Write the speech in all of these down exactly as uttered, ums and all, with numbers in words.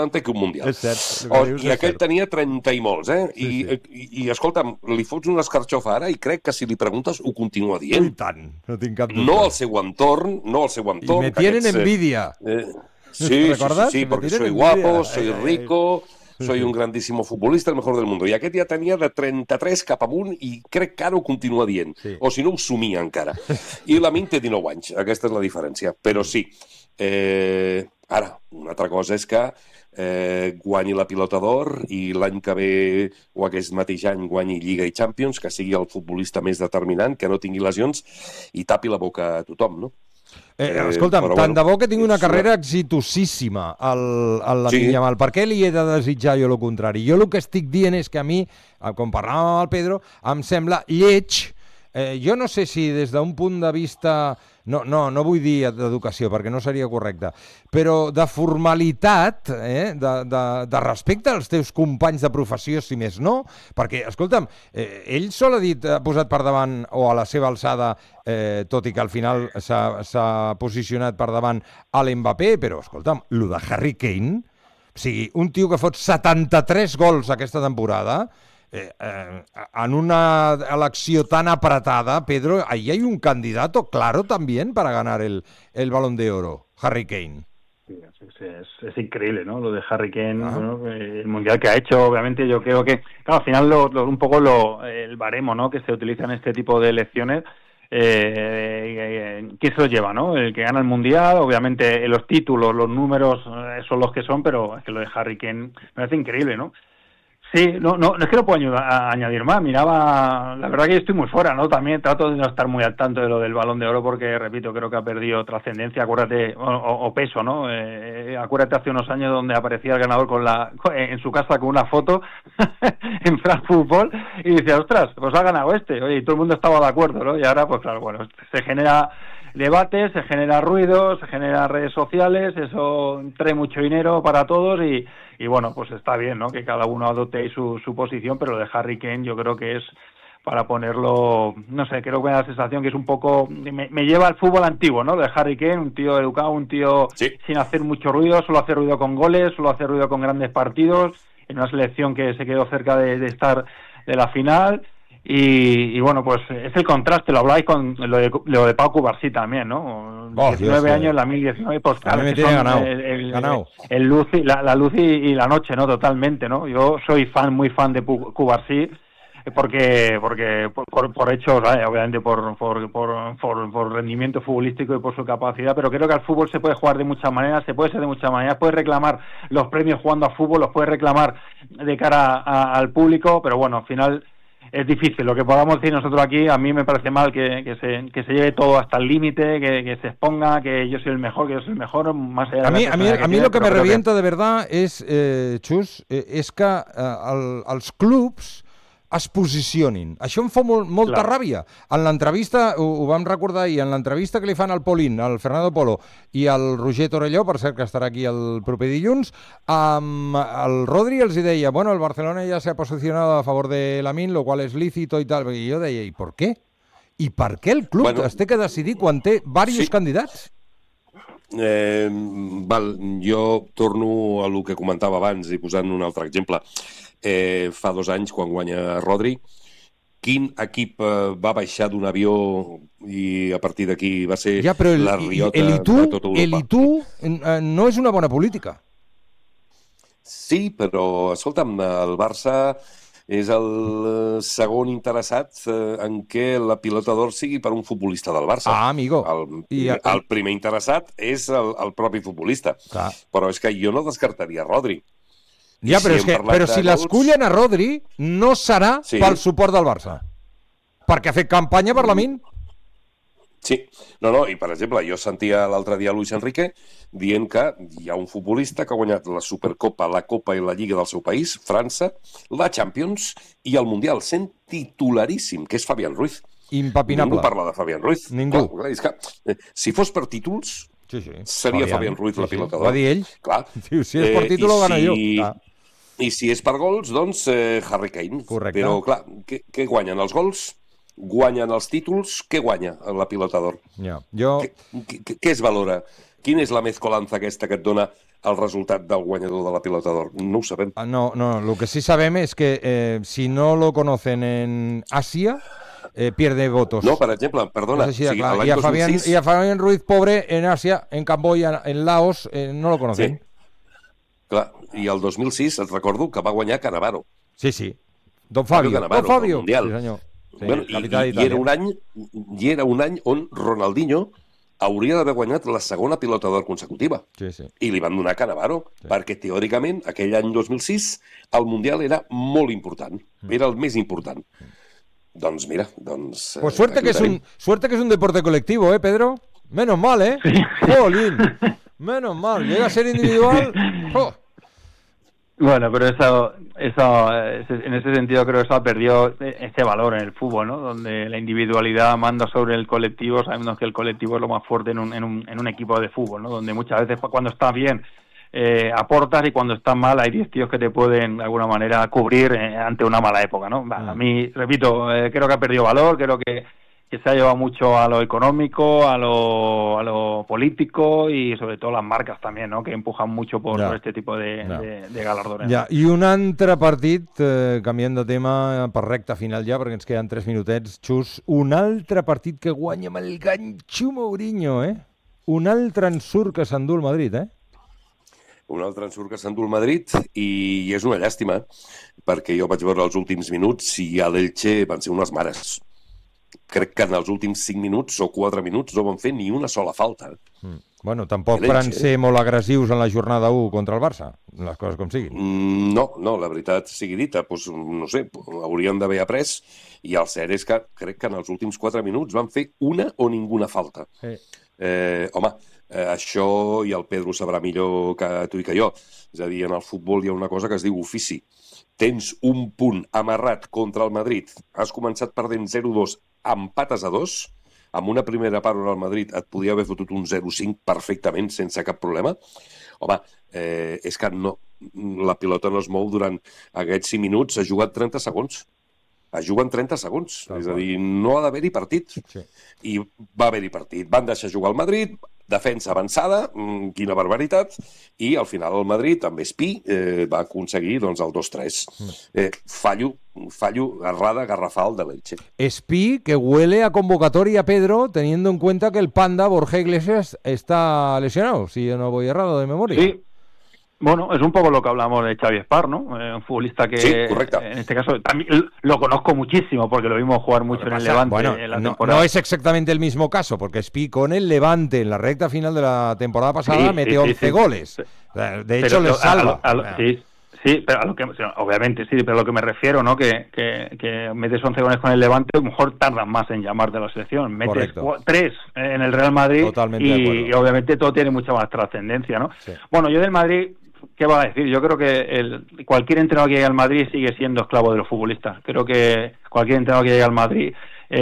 que un Mundial. És cert. Oh, I aquest cert. Tenia trenta i molts, eh? Sí, I, sí. I, I, escolta'm, li fots una escarxofa ara i crec que si li preguntes ho continua dient. I tant, no tinc cap dubte. No al seu entorn, no al seu entorn. I me tienen aquests, envidia. Eh, sí, sí, sí, sí, porque soy guapo, soy rico, soy un grandísimo futbolista, el mejor del mundo. I aquest ja tenia de trenta-tres cap amunt i crec que ara ho continua dient. Sí. O si no, ho somia encara. I Lamine té dinou anys, aquesta és la diferència. Però sí, eh, ara, una altra cosa és que eh, guanyi la Pilota d'Or i l'any que ve o aquest mateix any guanyi Lliga i Champions, que sigui el futbolista més determinant, que no tingui lesions i tapi la boca a tothom, no? Eh, escolta'm, eh, tant bueno, de bo que tingui una carrera exitosíssima al, al Lamine sí. Yamal. Per què li he de desitjar jo el contrari? Jo el que estic dient és que a mi, com parlàvem amb el Pedro, em sembla lleig. Eh, jo no sé si des d'un punt de vista... No, no, no vull dir d'educació, perquè no seria correcte, però de formalitat, eh, de, de, de respecte als teus companys de professió, si més no, perquè, escolta'm, eh, ell sol ha dit, ha posat per davant, o a la seva alçada, eh, tot i que al final s'ha posicionat per davant a l'Mbappé, però, escolta'm, lo de Harry Kane, o sigui, un tio que fot setanta-tres gols aquesta temporada... Eh, eh, en una elecció tan apretada, Pedro, ahí hay un candidato claro también para ganar el, el Balón de Oro, Harry Kane. Sí, es, es, es increíble, ¿no? Lo de Harry Kane, ah. bueno, el mundial que ha hecho, obviamente, yo creo que, claro, al final lo, lo, un poco lo, el baremo, ¿no?, que se utiliza en este tipo de elecciones. Eh, ¿Quién se lo lleva, no? El que gana el mundial, obviamente los títulos, los números eh, son los que son, pero es que lo de Harry Kane me parece increíble, ¿no? Sí, no, no, no es que no puedo ayudar a añadir más. Miraba, la verdad que yo estoy muy fuera, ¿no? También trato de no estar muy al tanto de lo del Balón de Oro porque, repito, creo que ha perdido trascendencia, acuérdate, o, o peso, ¿no? Eh, acuérdate hace unos años donde aparecía el ganador con la en su casa con una foto en France Football y decía, ostras, pues ha ganado este. Oye, y todo el mundo estaba de acuerdo, ¿no? Y ahora, pues claro, bueno, se genera debate, se genera ruido, se generan redes sociales, eso trae mucho dinero para todos y, y bueno, pues está bien, ¿no?, que cada uno adopte su, su posición, pero lo de Harry Kane yo creo que es para ponerlo, no sé, creo que me da la sensación que es un poco, me, me lleva al fútbol antiguo, ¿no?, de Harry Kane, un tío educado, un tío sí. sin hacer mucho ruido, solo hace ruido con goles, solo hace ruido con grandes partidos, en una selección que se quedó cerca de, de estar de la final. Y, y bueno, pues es el contraste, lo habláis con lo de, lo de Pau Cubarsí también, ¿no? Oh, diecinueve Dios, años, la mil diecinueve, pues claro, me tiene ganado, el, el, ganado. El, el luz y, la, la luz y, y la noche, ¿no? Totalmente, ¿no? Yo soy fan, muy fan de Cubarsí, porque porque por, por, por hechos, ¿vale?, obviamente por por, por por por rendimiento futbolístico y por su capacidad, pero creo que al fútbol se puede jugar de muchas maneras, se puede ser de muchas maneras, puedes reclamar los premios jugando a fútbol, los puedes reclamar de cara a, a, al público, pero bueno, al final es difícil. Lo que podamos decir nosotros aquí, a mí me parece mal que, que, se, que se lleve todo hasta el límite, que, que se exponga, que yo soy el mejor, que yo soy el mejor, más allá de a mí, a mí, a mí lo que me revienta que... de verdad és, eh, Xus, eh, és que eh, el, els clubs es posicionin. Això em fa molt, molta Clar. ràbia. En l'entrevista, ho, ho vam recordar ahir, en l'entrevista que li fan al Paulín, al Fernando Polo i al Roger Torelló, per cert que estarà aquí el proper dilluns, um, el Rodri els hi deia, bueno, el Barcelona ya se ha posicionado a favor de Lamine, lo cual es lícito i tal. I jo deia, i per què? I per què el club bueno, es té que decidir quan té diversos sí. candidats? Eh, val, jo torno a lo que comentava abans i posant un altre exemple. Eh, fa dos anys, quan guanya Rodri, quin equip eh, va baixar d'un avió i a partir d'aquí va ser ja, el, la riota el I T U, de tota Europa? El I T U eh, no és una bona política. Sí, però, escolta'm, el Barça és el segon interessat en què la Pilota d'Or sigui per un futbolista del Barça. Ah, amigo. El, I, el primer interessat és el, el propi futbolista. Clar. Però és que jo no descartaria Rodri. Ja, però, si, és que, però si l'escullen a Rodri, no serà sí. pel suport del Barça. Perquè ha fet campanya per Lamine. Sí. No, no, i per exemple, jo sentia l'altre dia Luis Enrique dient que hi ha un futbolista que ha guanyat la Supercopa, la Copa i la Lliga del seu país, França, la Champions i el Mundial, sent titularíssim, que és Fabián Ruiz. Impapinable. Ningú parla de Fabián Ruiz. Ningú. Clar, és que, si fos per títols, sí, sí. seria Fabián, Fabián Ruiz sí, la Pilota d'Or. Ho va dir ell. Clar. Sí, si és per títol, ho gana si... jo. Clar. I si és per gols, doncs eh, Harry Kane. Correcte. Però, clar, què, què guanyen els gols? Guanyen els títols? Què guanya la Pilota d'Or? Ja. Jo... Què, què, què es valora? Quina és la mezcolanza aquesta que et dona el resultat del guanyador de la Pilota d'Or? No ho sabem. No, no, lo que sí sabem es que eh, si no lo conocen en Asia, eh, pierde votos. No, per exemple, perdona, no sé si o sigui, clar. l'any y, a dos mil Fabián, sis... y a Fabián Ruiz, pobre, en Asia, en Camboya, en Laos, eh, no lo conocen. Sí. Clar, i el dos mil sis et recordo que va guanyar Cannavaro. Sí, sí. Don Fabio. Cannavaro, Don Fabio. Mundial. Sí, senyor. Sí, bueno, i, i, i, era un any, I era un any on Ronaldinho hauria d'haver guanyat la segona Pilota d'Or consecutiva. Sí, sí. I li van donar a Cannavaro, sí. perquè teòricament aquell any dos mil sis el Mundial era molt important. Mm. Era el més important. Mm. Doncs mira, doncs... Pues suerte que, es un, suerte que es un deporte colectivo, ¿eh, Pedro? Menos mal, ¿eh? Sí. Jolín. Menos mal. Llega a ser individual... ¡Oh! Bueno, pero eso, eso, en ese sentido creo que eso ha perdido ese valor en el fútbol, ¿no? Donde la individualidad manda sobre el colectivo, sabemos que el colectivo es lo más fuerte en un, en un, en un equipo de fútbol, ¿no? Donde muchas veces cuando estás bien eh, aportas y cuando estás mal hay diez tíos que te pueden de alguna manera cubrir eh, ante una mala época, ¿no? A mí, repito, eh, creo que ha perdido valor, creo que que se ha llevado mucho a lo económico, a lo, a lo político y sobre todo las marcas también, ¿no? Que empujan mucho por, ja. por este tipo de, ja. de, de galardones. Ja. I un altre partit, eh, canviant de tema per recta final ja, perquè ens queden tres minutets, Xus, un altre partit que guanya amb el ganxo Mourinho, eh? Un altre ensurt que s'endú el Madrid, eh? Un altre ensurt que s'endú el Madrid i és una llàstima, perquè jo vaig veure els últims minuts i a l'Elche van ser unes mares. Crec que en els últims cinc minuts o quatre minuts no van fer ni una sola falta. Mm. Bueno, tampoc van ser molt agressius en la jornada u contra el Barça, les coses com siguin. Mm, no, no, la veritat sigui dita, doncs, no sé, haurien d'haver après, i el cert és que crec que en els últims quatre minuts van fer una o ninguna falta. Sí. Eh, home, eh, això i el Pedro sabrà millor que tu i que jo. És a dir, en el futbol hi ha una cosa que es diu ofici. Tens un punt amarrat contra el Madrid, has començat perdent zero dos, empates a dos, amb una primera part on el Madrid et podia haver fotut un zero cinc perfectament, sense cap problema. Home, eh, és que no, la pilota no es mou durant aquests cinc minuts, ha jugat trenta segons. Es juguen trenta segons, Tal és a dir, no ha d'haver-hi partit. Sí. I va haver-hi partit. Van deixar jugar el Madrid, defensa avançada, mmm, quina barbaritat, i al final el Madrid, amb Espí, eh, va aconseguir doncs, el dos tres. Mm. Eh, fallo, fallo errada garrafal de l'Elche. Espí, que huele a convocatoria, Pedro, teniendo en cuenta que el Panda, Borja Iglesias, está lesionado, si yo no voy errado de memoria. Sí. Bueno, es un poco lo que hablamos de Xavi Espar, ¿no? Eh, un futbolista que, sí, correcto. En este caso, también lo conozco muchísimo porque lo vimos jugar mucho en el Levante. Bueno, en la no, temporada. no es exactamente el mismo caso, porque Espí con el Levante en la recta final de la temporada pasada sí, metió sí, once sí, goles. Sí. De hecho, le salva. A lo, a lo, sí, sí, pero a lo que, obviamente sí, pero a lo que me refiero, ¿no? Que, que, que metes once goles con el Levante, a lo mejor tardan más en llamarte a la selección. Metes tres en el Real Madrid y, y obviamente todo tiene mucha más trascendencia, ¿no? Sí. Bueno, yo del Madrid... ¿Qué va a decir? Yo creo que el, cualquier entrenador que llegue al Madrid sigue siendo esclavo de los futbolistas. Creo que cualquier entrenador que llegue al Madrid,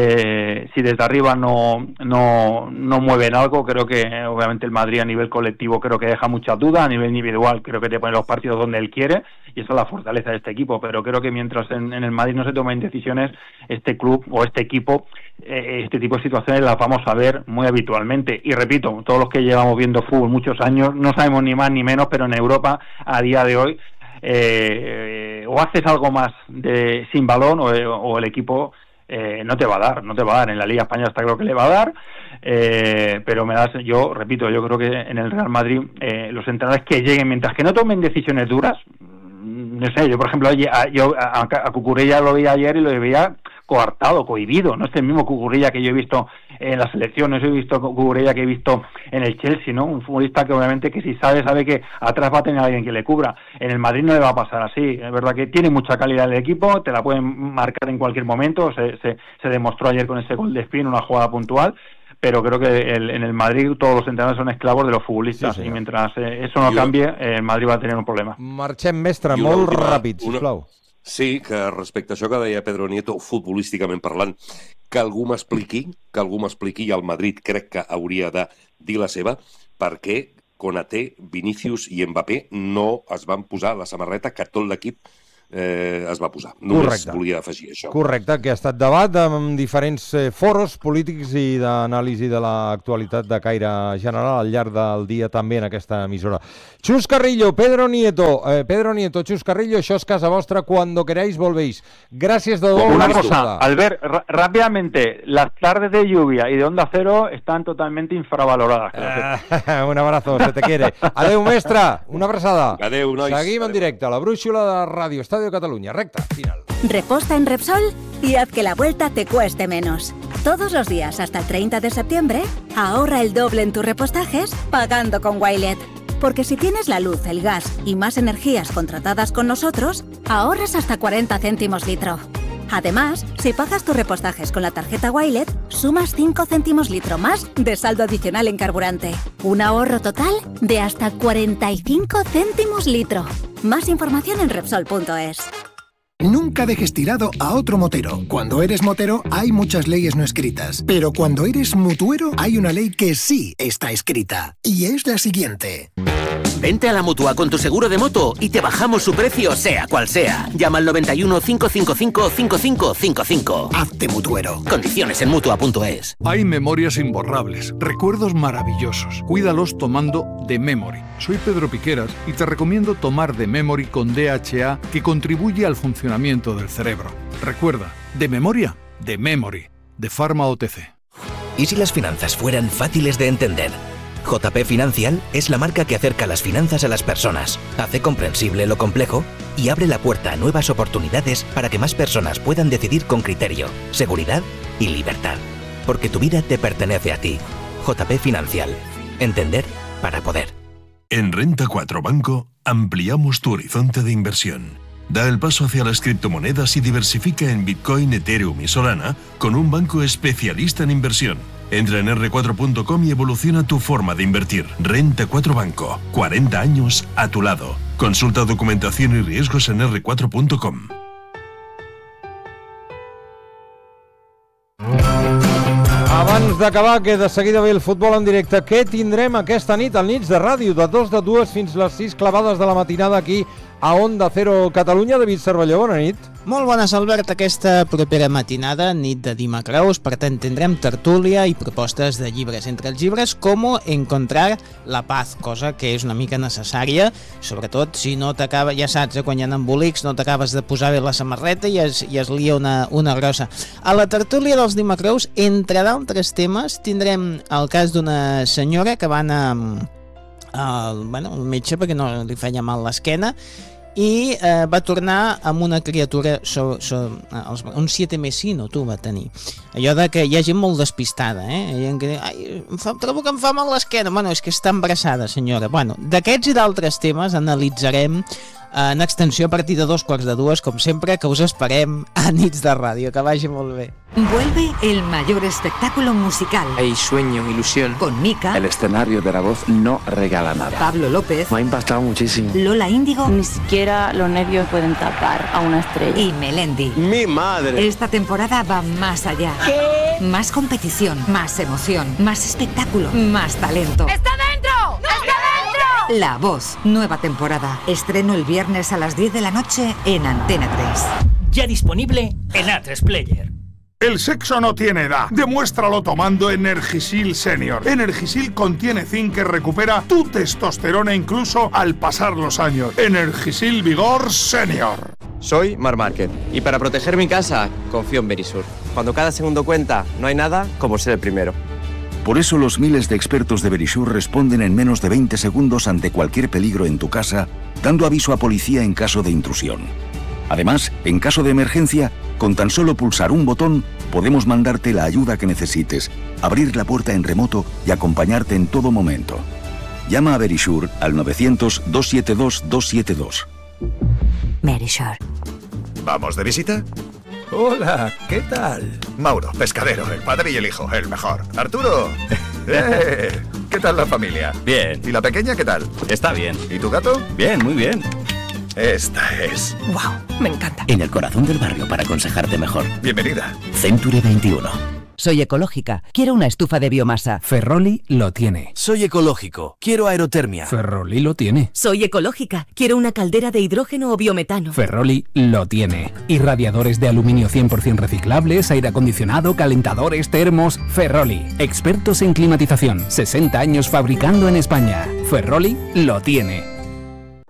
eh, si desde arriba no, no, no mueven algo, creo que obviamente el Madrid a nivel colectivo creo que deja muchas dudas, a nivel individual creo que te pone los partidos donde él quiere y esa es la fortaleza de este equipo, pero creo que mientras en, en el Madrid no se tomen decisiones, este club o este equipo, eh, este tipo de situaciones las vamos a ver muy habitualmente. Y repito, todos los que llevamos viendo fútbol muchos años, no sabemos ni más ni menos, pero en Europa a día de hoy eh, o haces algo más de sin balón o, o el equipo eh, no te va a dar, no te va a dar. En la Liga Española está claro que le va a dar, eh, pero me das, yo repito, yo creo que en el Real Madrid eh, los entrenadores que lleguen, mientras que no tomen decisiones duras, no sé, yo por ejemplo a, yo a, a Cucurella lo vi ayer y lo veía coartado, cohibido, no es el mismo Cucurella que yo he visto en la selección, no es el visto Cucurella que he visto en el Chelsea, ¿no? Un futbolista que obviamente que si sabe, sabe que atrás va a tener a alguien que le cubra. En el Madrid no le va a pasar así, es verdad que tiene mucha calidad el equipo, te la pueden marcar en cualquier momento, se, se, se demostró ayer con ese gol de Espín, una jugada puntual, pero creo que el, en el Madrid todos los entrenadores son esclavos de los futbolistas, sí, y mientras eh, eso no cambie, eh, el Madrid va a tener un problema. Marxem, mestre, molt ràpid, sisplau. Sí, que respecte a això que deia Pedro Nieto, futbolísticament parlant, que algú m'expliqui, que algú m'expliqui, i el Madrid crec que hauria de dir la seva, perquè Konaté, Vinícius i Mbappé no es van posar la samarreta que tot l'equip eh, es va posar. Només Correcte. volia afegir això. Correcte, que ha estat debat amb diferents eh, foros polítics i d'anàlisi de l'actualitat de caire general al llarg del dia també en aquesta emissora. Chus Carrillo, Pedro Nieto, eh, Pedro Nieto, Chus Carrillo, això és casa vostra, cuando queráis volvéis. Gracias de nuevo. Una cosa, Albert, rápidamente, las tardes de lluvia y de Onda Cero están totalmente infravaloradas. Eh, un abrazo, se te quiere. Adeu, mestre, una abraçada. Adeu, nois. Seguim en directe a la brúixola de Ràdio Estadio Catalunya, recta, final. Reposta en Repsol y haz que la vuelta te cueste menos. Todos los días hasta el treinta de septiembre, ahorra el doble en tus repostajes pagando con Wilet. Porque si tienes la luz, el gas y más energías contratadas con nosotros, ahorras hasta cuarenta céntimos litro. Además, si pagas tus repostajes con la tarjeta Wilet, sumas cinco céntimos litro más de saldo adicional en carburante. Un ahorro total de hasta cuarenta y cinco céntimos litro. Más información en Repsol punto es. Nunca dejes tirado a otro motero. Cuando eres motero hay muchas leyes no escritas, pero cuando eres mutuero hay una ley que sí está escrita, y es la siguiente. Vente a la Mutua con tu seguro de moto y te bajamos su precio sea cual sea. Llama al noventa y uno, cinco cinco cinco, cinco cinco cinco cinco. Hazte mutuero. Condiciones en Mutua punto es. Hay memorias imborrables, recuerdos maravillosos. Cuídalos tomando The Memory. Soy Pedro Piqueras y te recomiendo tomar The Memory con D H A, que contribuye al funcionamiento del cerebro. Recuerda, de memoria, The Memory, de Pharma O T C. ¿Y si las finanzas fueran fáciles de entender? J P Financial es la marca que acerca las finanzas a las personas, hace comprensible lo complejo y abre la puerta a nuevas oportunidades para que más personas puedan decidir con criterio, seguridad y libertad. Porque tu vida te pertenece a ti. J P Financial. Entender para poder. En Renta cuatro Banco ampliamos tu horizonte de inversión. Da el paso hacia las criptomonedas y diversifica en Bitcoin, Ethereum y Solana con un banco especialista en inversión. Entra en erre cuatro punto com y evoluciona tu forma de invertir. Renta cuatro Banco. cuarenta años a tu lado. Consulta documentación y riesgos en erre cuatro punto com. Abans d'acabar, que de seguida ve el futbol en directe, què tindrem aquesta nit al Nits de Ràdio? De dos de dues fins les sis clavades de la matinada aquí a Onda Cero Catalunya. David Cervelló, bona nit. Molt bones, Albert. Aquesta propera matinada, nit de Dimecres, per tant tindrem tertúlia i propostes de llibres. Entre els llibres, Com encontrar la paz, cosa que és una mica necessària, sobretot si no t'acaba, ja saps, eh, quan hi ha embolics, no t'acabes de posar bé la samarreta i es, i es lia una, una grossa. A la tertúlia dels Dimecres, entre d'altres temes, tindrem el cas d'una senyora que va anar al, bueno, al metge perquè no li feia mal l'esquena i eh, va tornar amb una criatura, so, so, els, un sietemesino, tu va tenir. Allò de que hi ha gent molt despistada, eh? Hi ha gent que diu, ai, em fa, trobo que em fa mal l'esquena. Bueno, és que està embarassada, senyora. Bueno, d'aquests i d'altres temes analitzarem en extensió a partir de dos quarts de dues, com sempre, que us esperem a Nits de Ràdio. Que vagi molt bé. Vuelve el mayor espectáculo musical. Hay sueño, ilusión. Con Mika. El escenario de La Voz no regala nada. Pablo López. Me ha impactado muchísimo. Lola Índigo. Ni siquiera los nervios pueden tapar a una estrella. Y Melendi. ¡Mi madre! Esta temporada va más allá. ¿Qué? Más competición, más emoción, más espectáculo, más talento. ¡Está dentro! ¡Está dentro! La Voz, nueva temporada. Estreno el viernes a las diez de la noche en Antena tres. Ya disponible en A tres Player. El sexo no tiene edad. Demuéstralo tomando Energisil Senior. Energisil contiene zinc que recupera tu testosterona incluso al pasar los años. Energisil Vigor Senior. Soy Mar Márquez y para proteger mi casa confío en Verisur. Cuando cada segundo cuenta, no hay nada como ser el primero. Por eso los miles de expertos de Verisur responden en menos de veinte segundos ante cualquier peligro en tu casa, dando aviso a policía en caso de intrusión. Además, en caso de emergencia, con tan solo pulsar un botón, podemos mandarte la ayuda que necesites, abrir la puerta en remoto y acompañarte en todo momento. Llama a Verisur al novecientos, doscientos setenta y dos, doscientos setenta y dos. Verisur. ¿Vamos de visita? Hola, ¿qué tal? Mauro, pescadero, el padre y el hijo, el mejor. Arturo. ¡Eh! ¿Qué tal la familia? Bien. ¿Y la pequeña qué tal? Está bien. ¿Y tu gato? Bien, muy bien. Esta es. ¡Wow! Me encanta. En el corazón del barrio para aconsejarte mejor. Bienvenida. Century veintiuno. Soy ecológica, quiero una estufa de biomasa. Ferroli lo tiene. Soy ecológico, quiero aerotermia. Ferroli lo tiene. Soy ecológica, quiero una caldera de hidrógeno o biometano. Ferroli lo tiene. Y radiadores de aluminio cien por ciento reciclables, aire acondicionado, calentadores, termos. Ferroli, expertos en climatización, sesenta años fabricando en España. Ferroli lo tiene.